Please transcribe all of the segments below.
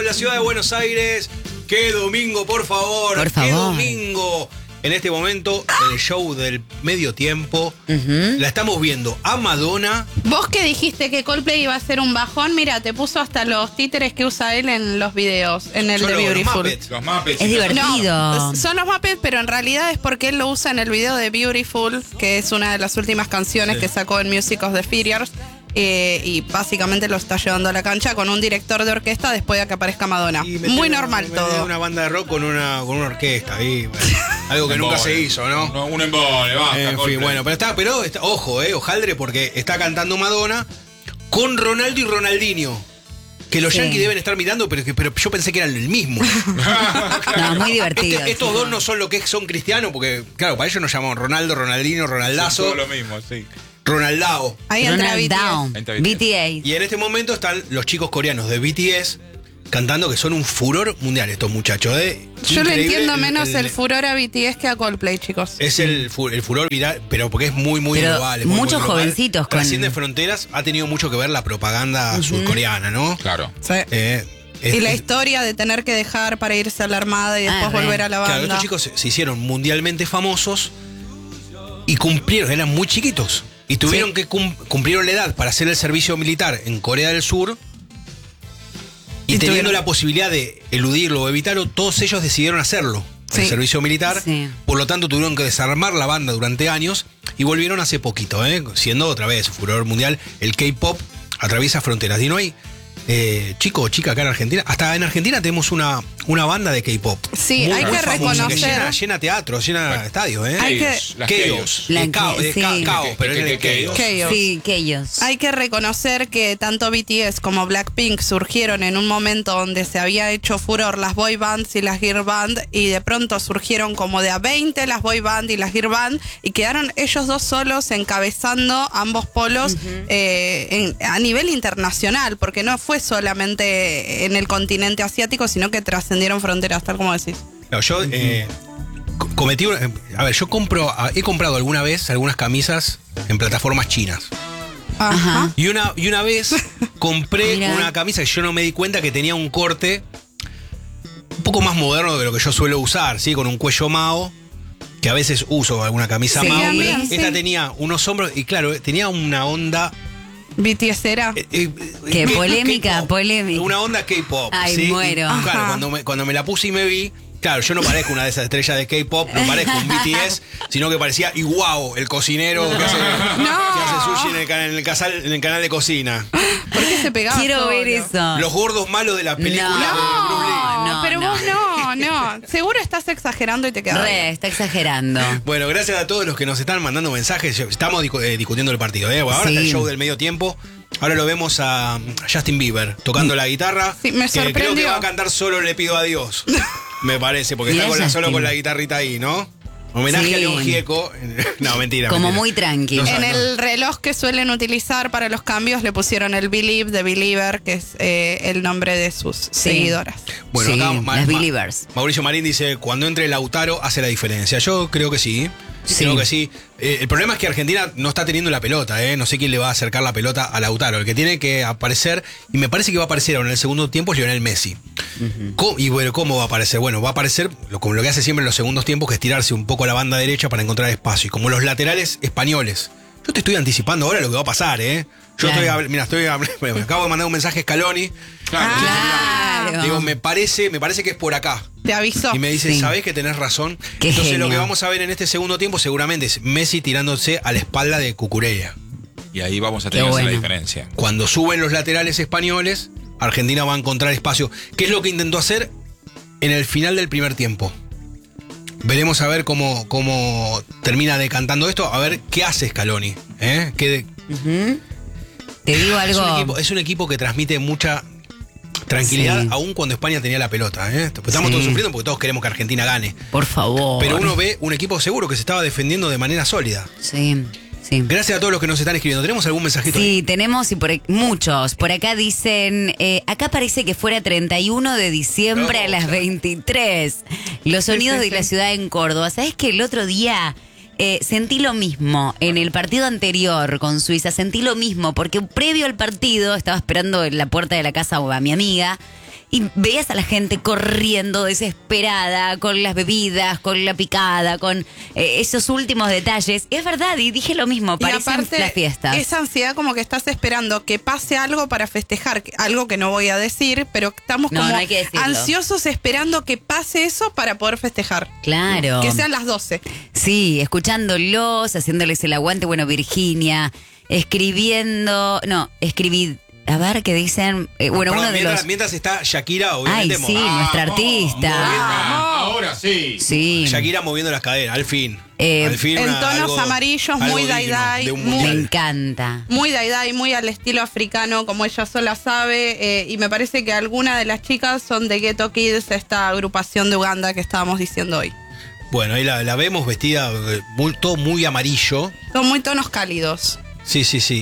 la ciudad de Buenos Aires. ¡Qué domingo, por favor! Por favor. ¡Qué domingo! En este momento, el show del medio tiempo, la estamos viendo a Madonna. Vos que dijiste que Coldplay iba a ser un bajón, mira, te puso hasta los títeres que usa él en los videos, en el Son de los Beautiful. Muppets. Los Muppets. Es divertido. No, son los Muppets, pero en realidad es porque él lo usa en el video de Beautiful, que es una de las últimas canciones que sacó en Music of the Spheres. Y básicamente lo está llevando a la cancha con un director de orquesta después de que aparezca Madonna. Y meter Muy normal meter todo. Una banda de rock con una orquesta ahí. Bueno, algo que nunca se hizo, ¿no? Un embole, basta. En fin, Coldplay. bueno, pero está, ojo, hojaldre, porque está cantando Madonna con Ronaldo y Ronaldinho. Que los Sí. Yankees deben estar mirando, pero yo pensé que eran el mismo. No, muy divertido. Estos dos no son lo que son cristianos, porque, claro, para ellos nos llaman Ronaldo, Ronaldinho, Son Ronaldazo, todo lo mismo, sí. Ronaldao. Ahí entra Ronald BTS. Down, Entra BTA. Y en este momento están los chicos coreanos de BTS cantando, que son un furor mundial estos muchachos. Yo le Increíble entiendo menos el furor a BTS que a Coldplay, chicos. Es el furor viral, pero porque es muy, muy Pero global. Es muy, muchos muy global. jovencitos con- Trasciende fronteras, ha tenido mucho que ver la propaganda surcoreana, ¿no? Claro. Sí. Y la historia de tener que dejar para irse a la armada y después re. volver a la banda. Claro, estos chicos se hicieron mundialmente famosos y cumplieron, eran muy chiquitos. Y tuvieron que cumplieron la edad para hacer el servicio militar en Corea del Sur. Y teniendo tuvieron- la posibilidad de eludirlo o evitarlo, todos ellos decidieron hacerlo. El Sí. servicio militar. Sí. Por lo tanto, tuvieron que desarmar la banda durante años y volvieron hace poquito, siendo otra vez furor mundial. El K-pop atraviesa fronteras. Y no hay chico o chica acá en Argentina. Hasta en Argentina tenemos una banda de K-pop. Sí, Muy, hay muy que famosa, que reconocer. llena teatros, llena estadios, Hay que- Chaos, las Chaos. Chaos. La De caos, que- sí. caos, pero es de Chaos. Chaos. Chaos. Sí, que ellos. Hay que reconocer que tanto BTS como Blackpink surgieron en un momento donde se había hecho furor las boy bands y las girl band, y de pronto surgieron como de a 20 las boy band y las girl band, y quedaron ellos dos solos encabezando ambos polos a nivel internacional, porque no fue solamente en el continente asiático, sino que trascendieron fronteras, tal como decís. No, yo cometí a ver, he comprado alguna vez algunas camisas en plataformas chinas. Ajá. Y una vez compré Mirá. una camisa que yo no me di cuenta que tenía un corte un poco más moderno de lo que yo suelo usar, ¿sí? Con un cuello Mao, que a veces uso alguna camisa Sí, Mao. también, Esta sí. tenía unos hombros y claro, tenía una onda... BTS era. Qué polémica, K-pop. polémica. Una onda K-pop. Ay, ¿sí? muero. Y, claro, Ajá. cuando me la puse y me vi, claro, yo no parezco una de esas estrellas de K-pop, no parezco un BTS, sino que parecía Iwao, el cocinero que hace sushi en el canal de cocina. ¿Por qué se pegaba Quiero solo? ver eso. Los gordos malos de la película de Bruce Lee. No, pero no. vos no. Seguro estás exagerando y te quedas. Re, está exagerando. Bueno, gracias a todos los que nos están mandando mensajes. Estamos discutiendo el partido. Bueno, ahora Sí. está el show del medio tiempo. Ahora lo vemos a Justin Bieber tocando la guitarra. Sí, me que creo que sorprendió. va a cantar Solo Le Pido a Dios. Me parece, porque Mirá está solo Justin. con la guitarrita ahí, ¿no? Homenaje Sí. a León Gieco. No, mentira. Como mentira. muy tranqui. No, En no. el reloj que suelen utilizar para los cambios le pusieron el Believe de Believer, que es el nombre de sus seguidoras. Bueno, Sí, acá las Believers. Mauricio Marín dice, cuando entre Lautaro hace la diferencia. Yo creo que sí. Sí. Creo que sí. El problema es que Argentina no está teniendo la pelota, No sé quién le va a acercar la pelota a Lautaro. El que tiene que aparecer, y me parece que va a aparecer ahora en el segundo tiempo, es Lionel Messi. Y bueno, ¿cómo va a aparecer? Bueno, va a aparecer como lo que hace siempre en los segundos tiempos, que es tirarse un poco a la banda derecha para encontrar espacio. Y como los laterales españoles. Yo te estoy anticipando ahora lo que va a pasar, Yo Claro. me acabo de mandar un mensaje a Scaloni. Claro. Digo, me parece que es por acá. Te avisó. Y me dice, Sí. ¿sabés que tenés razón? Qué Entonces genio. lo que vamos a ver en este segundo tiempo seguramente es Messi tirándose a la espalda de Cucurella. Y ahí vamos a tener Qué que hacer bueno. la diferencia. Cuando suben los laterales españoles, Argentina va a encontrar espacio. ¿Qué es lo que intentó hacer en el final del primer tiempo? Veremos a ver cómo termina decantando esto, a ver qué hace Scaloni. Ujú. Te digo algo. Es un equipo que transmite mucha tranquilidad, Sí. aún cuando España tenía la pelota. Estamos Sí. todos sufriendo porque todos queremos que Argentina gane. Por favor. Pero uno ve un equipo seguro que se estaba defendiendo de manera sólida. Sí, sí. Gracias a todos los que nos están escribiendo. ¿Tenemos algún mensajito? Sí, tenemos muchos. Por acá dicen, acá parece que fuera 31 de diciembre No, a las claro. 23. Los sonidos de la ciudad en Córdoba. ¿Sabes que el otro día sentí lo mismo en el partido anterior con Suiza? Sentí lo mismo porque previo al partido estaba esperando en la puerta de la casa a mi amiga y veías a la gente corriendo desesperada, con las bebidas, con la picada, con esos últimos detalles. Es verdad, y dije lo mismo, Y parecen aparte, las fiestas. esa ansiedad como que estás esperando que pase algo para festejar, algo que no voy a decir, pero estamos No, como no hay que decirlo. ansiosos esperando que pase eso para poder festejar. Claro. Que sean las 12. Sí, escuchándolos, haciéndoles el aguante. Bueno, Virginia, escribí, a ver qué dicen. Bueno, Perdón, uno de los... mientras está Shakira, obviamente. Ay, sí, nuestra artista. Ahora sí. Sí. Shakira moviendo las caderas, al fin. En tonos amarillos, muy digno dai-dai, de un muy- Me mundial. encanta. Muy dai-dai, muy al estilo africano, como ella sola sabe. Y me parece que algunas de las chicas son de Ghetto Kids, esta agrupación de Uganda que estábamos diciendo hoy. Bueno, ahí la vemos vestida, todo muy amarillo. Son muy tonos cálidos. Sí.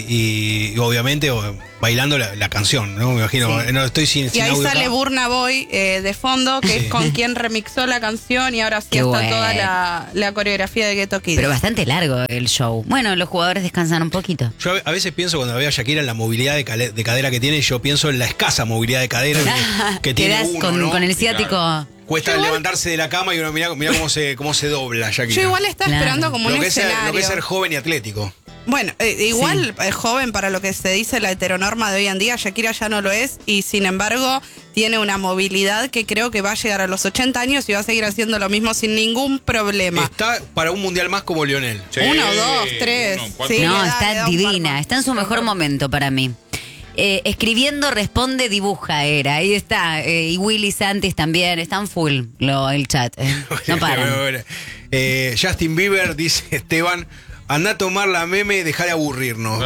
Y obviamente bailando la canción, ¿no? Me imagino. Sí. No estoy sin Y ahí audio sale acá. Burna Boy de fondo, que es con quien remixó la canción, y ahora sí Qué está bueno. toda la coreografía de Ghetto Kids. Pero bastante largo el show. Bueno, los jugadores descansan un poquito. Yo a veces pienso cuando veo a Shakira en la movilidad de cadera que tiene, yo pienso en la escasa movilidad de cadera que tiene Quedás uno, con, ¿no? con el ciático. Cuesta Yo igual- levantarse de la cama y uno mira cómo se dobla Shakira. Yo igual estaba Claro. esperando como lo un que es ser, escenario. lo que es ser joven y atlético. Bueno, igual es joven para lo que se dice la heteronorma de hoy en día. Shakira ya no lo es y sin embargo tiene una movilidad que creo que va a llegar a los 80 años y va a seguir haciendo lo mismo sin ningún problema. Está para un mundial más como Lionel. Sí. 1, 2, 3. Uno, ¿cuánto? Sí, No, le está da un divina. par Está en su mejor momento para mí. Escribiendo, responde, dibuja era. Ahí está. Y Willy Santis también. Están full el chat. No paran. Bueno. Justin Bieber, dice Esteban, anda a tomar la meme y dejar de aburrirnos.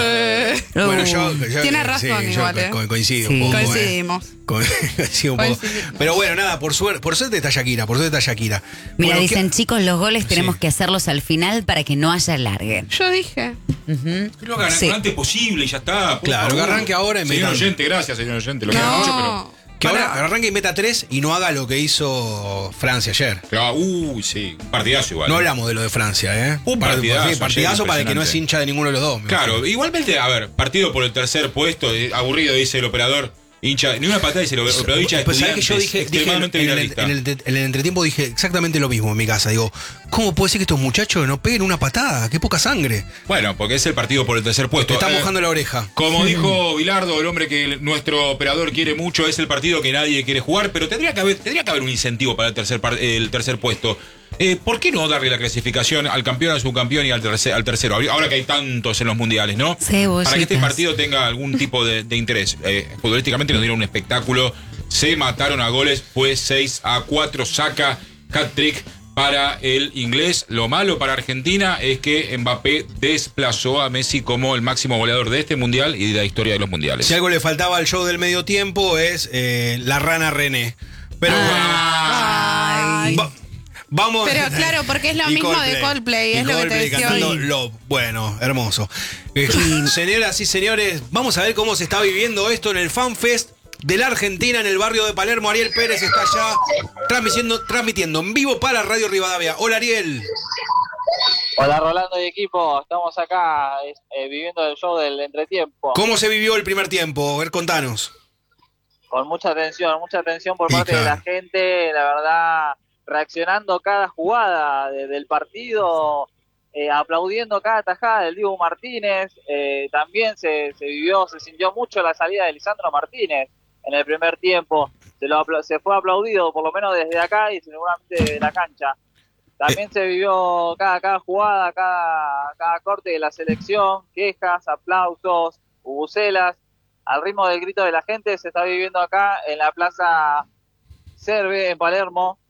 Bueno, yo Tiene razón igual, coincido Sí. un poco. Coincidimos. Coincido un poco. Coincidimos. Pero bueno, nada, por suerte está Shakira, Mira, Bueno, dicen, chicos, los goles tenemos Sí. que hacerlos al final para que no haya largue. Yo dije. Creo que Sí. lo antes posible y ya está. por Claro, favor. que arranque ahora y Señor metan- oyente, gracias, señor oyente. Lo quiero mucho, pero. Que ahora arranque y meta 3 y no haga lo que hizo Francia ayer. Claro, sí, un partidazo igual. No hablamos de lo de Francia, ¿eh? Un partidazo, Sí, partidazo ayer, para el que no es impresionante. hincha de ninguno de los dos. me Claro, imagino. igualmente, a ver, partido por el tercer puesto, aburrido, dice el operador. Hincha, ni una patada dice el operador hincha de Pues sabés que yo Estudiantes, dije extremadamente viralista. en el entretiempo dije exactamente lo mismo en mi casa. Digo, ¿cómo puede ser que estos muchachos no peguen una patada? ¡Qué poca sangre! Bueno, porque es el partido por el tercer puesto. Te está Eh, mojando la oreja. Como dijo Bilardo, el hombre que nuestro operador quiere mucho, es el partido que nadie quiere jugar, pero tendría que haber un incentivo para el tercer puesto. ¿Por qué no darle la clasificación al campeón, al subcampeón y al tercero? Ahora que hay tantos en los mundiales, ¿no? Cebollitas. Para que este partido tenga algún tipo de interés. Futbolísticamente nos dieron un espectáculo. Se mataron a goles. Fue 6-4. Saca hat-trick para el inglés. Lo malo para Argentina es que Mbappé desplazó a Messi como el máximo goleador de este mundial y de la historia de los mundiales. Si algo le faltaba al show del medio tiempo es la rana René. Pero Ay. bueno. Vamos. Pero claro, porque es lo Y mismo de Coldplay, Y es lo que te Coldplay decía cantando hoy. Love. Bueno, hermoso. Señoras y señores, vamos a ver cómo se está viviendo esto en el FanFest de la Argentina en el barrio de Palermo. Ariel Pérez está allá transmitiendo en vivo para Radio Rivadavia. Hola, Ariel. Hola Rolando y equipo, estamos acá viviendo el show del entretiempo. ¿Cómo se vivió el primer tiempo? A ver, contanos. Con mucha atención por Y parte de la claro. gente, la verdad, reaccionando cada jugada del partido, aplaudiendo cada tajada del Dibu Martínez. También se sintió mucho la salida de Lisandro Martínez en el primer tiempo. Se fue aplaudido, por lo menos desde acá y seguramente desde la cancha. También se vivió cada jugada, cada corte de la selección, quejas, aplausos, bubucelas. Al ritmo del grito de la gente se está viviendo acá en la Plaza Cerve, en Palermo,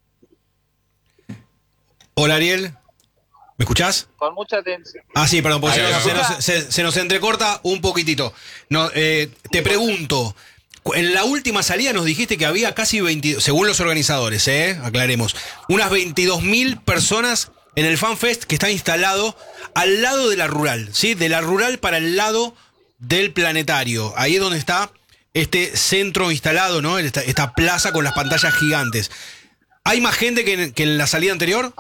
Hola, Ariel. ¿Me escuchás? con mucha atención. Ah, sí, perdón, porque Ahí va. se nos entrecorta un poquitito. No, te pregunto, en la última salida nos dijiste que había casi 20, según los organizadores, aclaremos, unas 22.000 personas en el FanFest que está instalado al lado de la rural, ¿sí? De la rural para el lado del planetario. Ahí es donde está este centro instalado, ¿no? Esta plaza con las pantallas gigantes. ¿Hay más gente que en la salida anterior?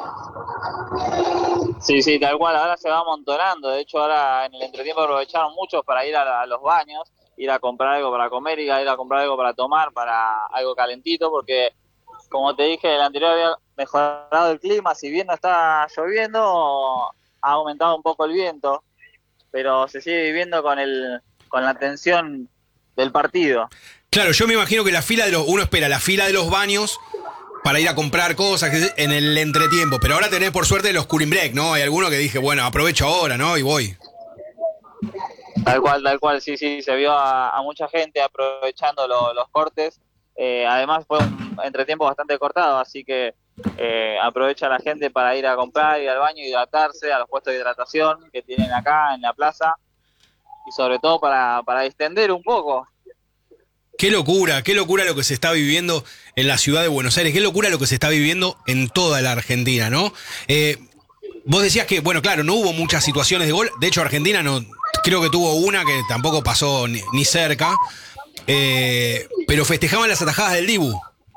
Sí, tal cual, ahora se va amontonando. De hecho, ahora en el entretiempo aprovecharon muchos para ir a los baños ir a comprar algo para comer, ir a comprar algo para tomar, para algo calentito, porque como te dije, el anterior había mejorado el clima, si bien no está lloviendo, ha aumentado un poco el viento, pero se sigue viviendo con la tensión del partido. Claro, yo me imagino que uno espera la fila de los baños para ir a comprar cosas en el entretiempo, pero ahora tenés por suerte los cooling break, ¿no? Hay alguno que dije, bueno, aprovecho ahora, ¿no? Y voy. Tal cual, sí, se vio a mucha gente aprovechando los cortes. Además fue un entretiempo bastante cortado, así que aprovecha la gente para ir a comprar, ir al baño, hidratarse, a los puestos de hidratación que tienen acá en la plaza, y sobre todo para distender un poco. Qué locura lo que se está viviendo en la ciudad de Buenos Aires, qué locura lo que se está viviendo en toda la Argentina, ¿no? Vos decías que, bueno, claro, no hubo muchas situaciones de gol, de hecho Argentina no, creo que tuvo una que tampoco pasó ni cerca, pero festejaban las atajadas del Dibu.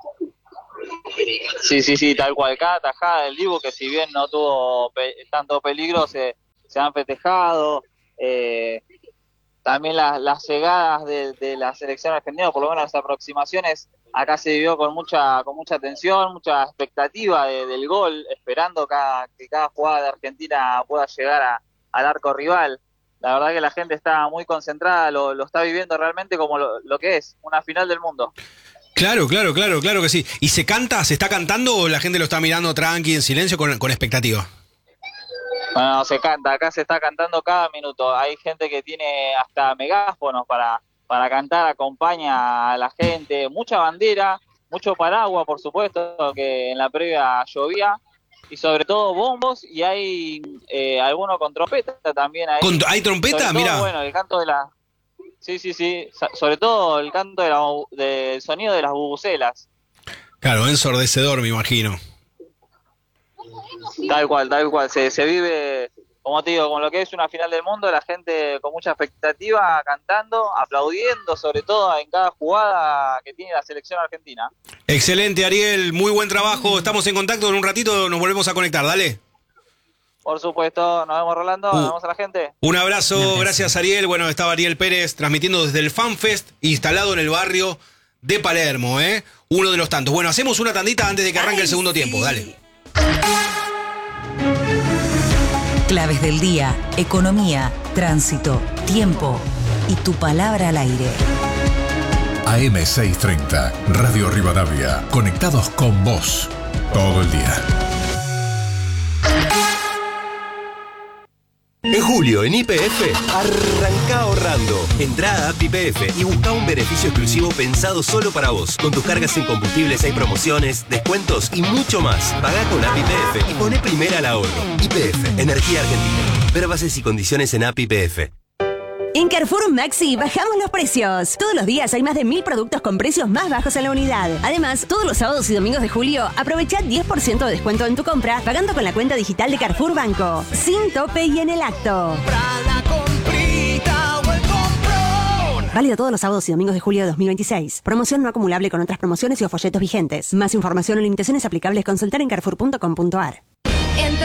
Sí, tal cual, cada atajada del Dibu, que si bien no tuvo tanto peligro, se han festejado. También las llegadas de la selección argentina, por lo menos las aproximaciones, acá se vivió con mucha tensión, mucha expectativa del gol, esperando que cada jugada de Argentina pueda llegar al arco rival. La verdad que la gente está muy concentrada, lo está viviendo realmente como lo que es, una final del mundo. Claro que sí. ¿Y se está cantando o la gente lo está mirando tranqui, en silencio, con expectativa? Bueno, se canta, acá se está cantando cada minuto. Hay gente que tiene hasta megáfonos para cantar, acompaña a la gente, mucha bandera, mucho paraguas, por supuesto, que en la previa llovía, y sobre todo bombos, y hay alguno con trompeta también ahí. ¿Hay trompeta? Mirá. Bueno, el canto de la... Sí, sobre todo el canto del sonido de las bubucelas. Claro, ensordecedor, me imagino. Tal cual, se vive, como te digo, con lo que es una final del mundo, la gente con mucha expectativa, cantando, aplaudiendo, sobre todo en cada jugada que tiene la selección argentina. Excelente, Ariel, muy buen trabajo, estamos en contacto, en un ratito nos volvemos a conectar, dale. Por supuesto, nos vemos, Rolando, nos vemos a la gente. Un abrazo, gracias Ariel. Bueno, estaba Ariel Pérez transmitiendo desde el FanFest, instalado en el barrio de Palermo, uno de los tantos. Bueno, hacemos una tandita antes de que arranque el segundo tiempo, dale. Claves del día, economía, tránsito, tiempo y tu palabra al aire. AM630, Radio Rivadavia, conectados con vos todo el día. En julio, en YPF, arranca ahorrando. Entrá a App YPF y busca un beneficio exclusivo pensado solo para vos. Con tus cargas en combustibles hay promociones, descuentos y mucho más. Pagá con App YPF y poné primera al ahorro. YPF, Energía Argentina. Ver bases y condiciones en App YPF. En Carrefour Maxi bajamos los precios. Todos los días hay más de 1000 productos con precios más bajos en la unidad. Además, todos los sábados y domingos de julio, aprovecha 10% de descuento en tu compra pagando con la cuenta digital de Carrefour Banco. Sin tope y en el acto. Válido todos los sábados y domingos de julio de 2026. Promoción no acumulable con otras promociones y o folletos vigentes. Más información o limitaciones aplicables consultar en carrefour.com.ar.